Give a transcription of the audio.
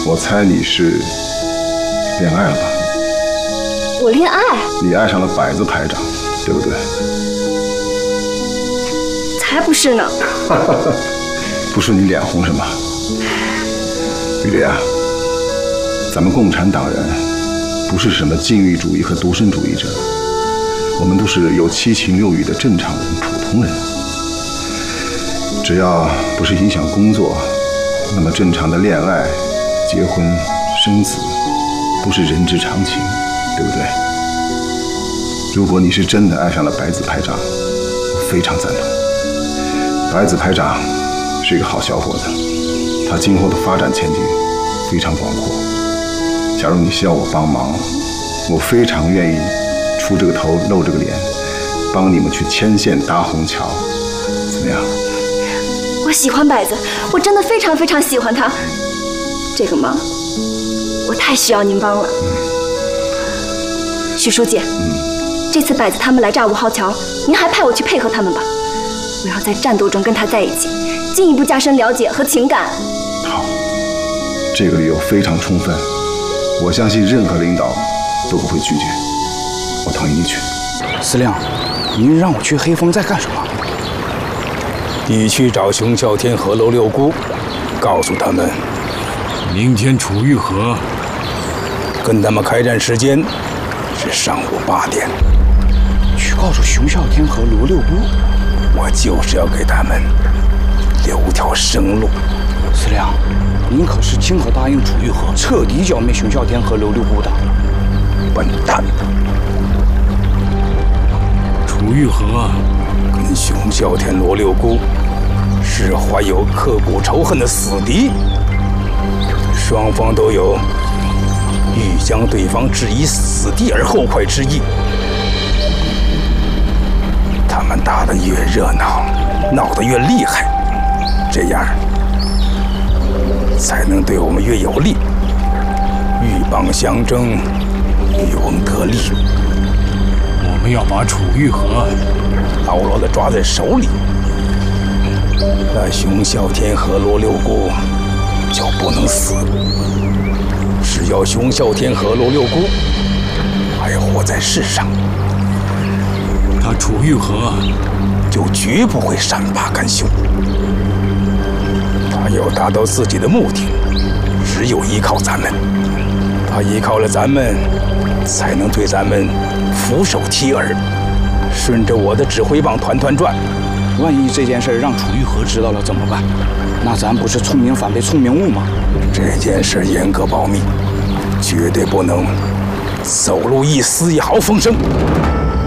我猜你是恋爱了吧？ 我恋爱？ 你爱上了百子排长，对不对？ 才不是呢！ 不是你脸红什么？雨蝶啊，咱们共产党人不是什么禁欲主义和独身主义者，我们都是有七情六欲的正常人、普通人。只要不是影响工作，那么正常的恋爱、结婚、生子都是人之常情，对不对？如果你是真的爱上了百子排长，我非常赞同。百子排长是一个好小伙子，他今后的发展前景非常广阔。假如你需要我帮忙，我非常愿意出这个头露这个脸，帮你们去牵线搭虹桥，怎么样？ 我喜欢百子，我真的非常非常喜欢他。这个忙，我太需要您帮了。许书记，这次百子他们来炸5号桥，您还派我去配合他们吧。我要在战斗中跟他在一起，进一步加深了解和情感。 好，这个理由非常充分，我相信任何领导都不会拒绝。我同意你去。 司令，您让我去黑风寨干什么？ 你去找熊啸天和娄六姑，告诉他们， 明天楚玉河跟他们开战时间是上午8点。 去告诉熊啸天和娄六姑， 我就是要给他们留条生路。 司令，您可是亲口答应楚玉河彻底剿灭熊啸天和娄六姑的。 笨蛋！ 楚玉河跟熊啸天、罗六姑是怀有刻骨仇恨的死敌，双方都有欲将对方置以死地而后快之意。他们打得越热闹，闹得越厉害，这样才能对我们越有利。鹬蚌相争，渔翁得利。 我们要把楚玉河牢牢地抓在手里，那熊啸天和罗六姑就不能死。只要熊啸天和罗六姑还活在世上， 他楚玉河就绝不会善罢甘休。他要达到自己的目的，只有依靠咱们。他依靠了咱们，才能对咱们俯首帖耳，顺着我的指挥棒团团转。 万一这件事让楚玉河知道了怎么办？那咱不是聪明反被聪明误吗？ 这件事严格保密，绝对不能走漏一丝一毫风声。